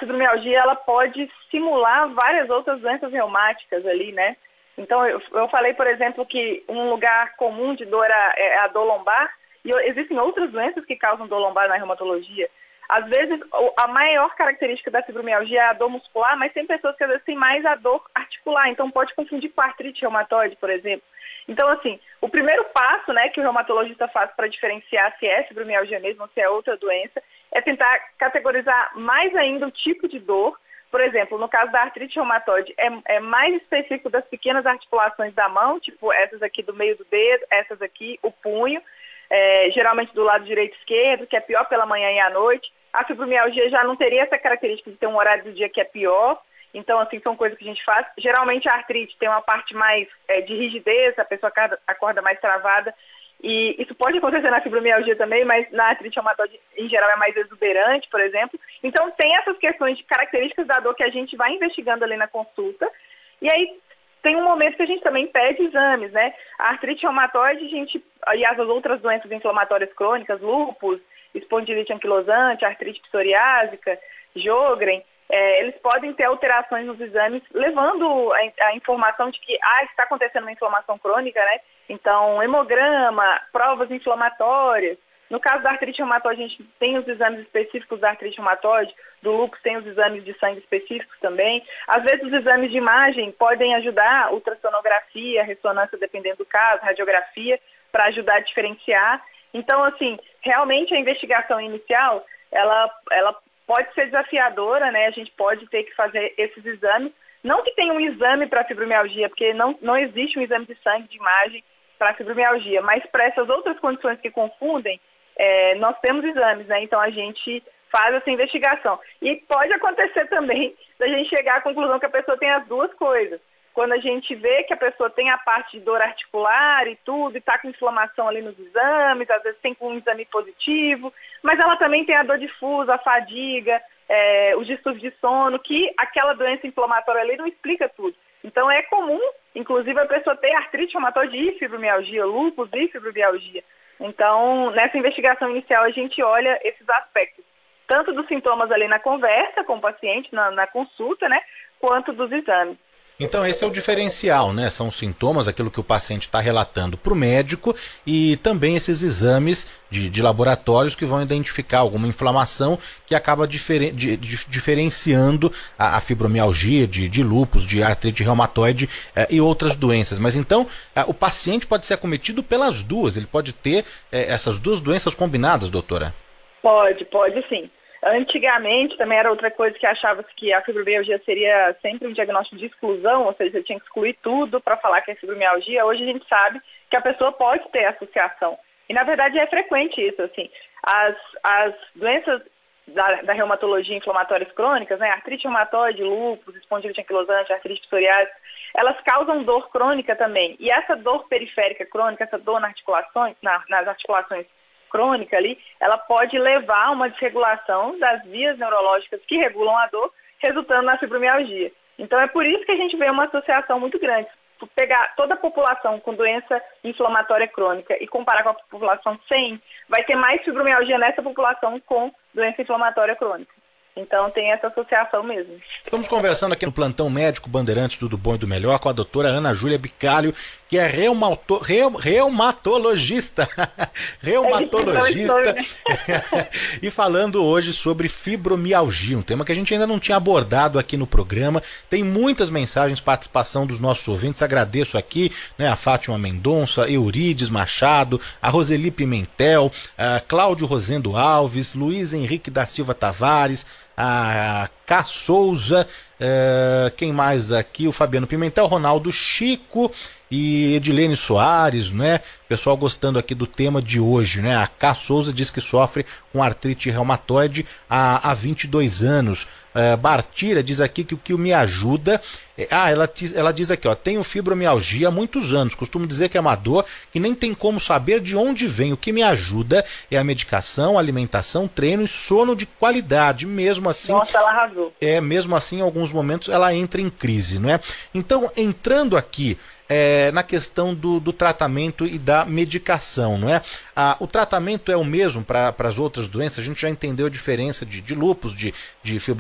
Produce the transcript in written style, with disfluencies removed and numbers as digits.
fibromialgia ela pode simular várias outras doenças reumáticas ali, né? Então, eu falei, por exemplo, que um lugar comum de dor é a dor lombar, e existem outras doenças que causam dor lombar na reumatologia. Às vezes, a maior característica da fibromialgia é a dor muscular, mas tem pessoas que às vezes têm mais a dor articular, então pode confundir com artrite reumatoide, por exemplo. Então, assim, o primeiro passo, né, que o reumatologista faz para diferenciar se é fibromialgia mesmo ou se é outra doença, é tentar categorizar mais ainda o tipo de dor. Por exemplo, no caso da artrite reumatoide, é mais específico das pequenas articulações da mão, tipo essas aqui do meio do dedo, essas aqui, o punho, geralmente do lado direito e esquerdo, que é pior pela manhã e à noite. A fibromialgia já não teria essa característica de ter um horário do dia que é pior. Então, assim, são coisas que a gente faz. Geralmente a artrite tem uma parte mais de rigidez, a pessoa acorda mais travada. E isso pode acontecer na fibromialgia também, mas na artrite reumatoide, em geral, é mais exuberante, por exemplo. Então, tem essas questões de características da dor que a gente vai investigando ali na consulta. E aí, tem um momento que a gente também pede exames, né? A artrite reumatoide, e as outras doenças inflamatórias crônicas, lúpus, espondilite anquilosante, artrite psoriásica, Sjögren, eles podem ter alterações nos exames, levando a informação de que está acontecendo uma inflamação crônica, né? Então, hemograma, provas inflamatórias. No caso da artrite reumatoide, a gente tem os exames específicos da artrite reumatoide, do lúpus tem os exames de sangue específicos também. Às vezes os exames de imagem podem ajudar, ultrassonografia, ressonância dependendo do caso, radiografia, para ajudar a diferenciar. Então, assim, realmente a investigação inicial, ela pode ser desafiadora, né? A gente pode ter que fazer esses exames. Não que tenha um exame para fibromialgia, porque não existe um exame de sangue, de imagem para fibromialgia, mas para essas outras condições que confundem, nós temos exames, né? Então a gente faz essa investigação. E pode acontecer também da gente chegar à conclusão que a pessoa tem as duas coisas. Quando a gente vê que a pessoa tem a parte de dor articular e tudo, e está com inflamação ali nos exames, às vezes tem um exame positivo, mas ela também tem a dor difusa, a fadiga, os distúrbios de sono, que aquela doença inflamatória ali não explica tudo. Então é comum, inclusive, a pessoa ter artrite reumatoide e fibromialgia, lúpus e fibromialgia. Então, nessa investigação inicial, a gente olha esses aspectos, tanto dos sintomas ali na conversa com o paciente, na consulta, né, quanto dos exames. Então esse é o diferencial, né? São os sintomas, aquilo que o paciente está relatando para o médico e também esses exames de laboratórios que vão identificar alguma inflamação que acaba diferenciando a fibromialgia, de lúpus, de artrite reumatoide e outras doenças. Mas então o paciente pode ser acometido pelas duas, ele pode ter essas duas doenças combinadas, doutora? Pode sim. Antigamente também era outra coisa que achava que a fibromialgia seria sempre um diagnóstico de exclusão, ou seja, você tinha que excluir tudo para falar que é fibromialgia. Hoje a gente sabe que a pessoa pode ter associação. E na verdade é frequente isso, assim. As doenças da reumatologia inflamatórias crônicas, né, artrite reumatoide, lúpus, espondilite anquilosante, artrite psoriásica, elas causam dor crônica também. E essa dor periférica crônica, essa dor nas articulações crônica ali, ela pode levar a uma desregulação das vias neurológicas que regulam a dor, resultando na fibromialgia. Então é por isso que a gente vê uma associação muito grande. Se pegar toda a população com doença inflamatória crônica e comparar com a população sem, vai ter mais fibromialgia nessa população com doença inflamatória crônica. Então tem essa associação mesmo. Estamos conversando aqui no Plantão Médico Bandeirantes do Bom e do Melhor com a doutora Ana Júlia Bicalho, que é reumatologista. Reumatologista. E falando hoje sobre fibromialgia, um tema que a gente ainda não tinha abordado aqui no programa. Tem muitas mensagens, participação dos nossos ouvintes. Agradeço aqui, né, a Fátima Mendonça, Eurides Machado, a Roseli Pimentel, a Cláudio Rosendo Alves, Luiz Henrique da Silva Tavares, a K. Souza, quem mais aqui? O Fabiano Pimentel, Ronaldo Chico e Edilene Soares, né? Pessoal gostando aqui do tema de hoje, né? A K. Souza diz que sofre com artrite reumatoide há 22 anos. Bartira diz aqui que o que me ajuda... ela diz aqui, ó, tenho fibromialgia há muitos anos, costumo dizer que é uma dor que nem tem como saber de onde vem. O que me ajuda é a medicação, alimentação, treino e sono de qualidade. Mesmo assim... Nossa, ela arrasou. Mesmo assim, em alguns momentos ela entra em crise, não é? Então, entrando aqui na questão do tratamento e da medicação, não é? O tratamento é o mesmo para as outras doenças, a gente já entendeu a diferença de lúpus, de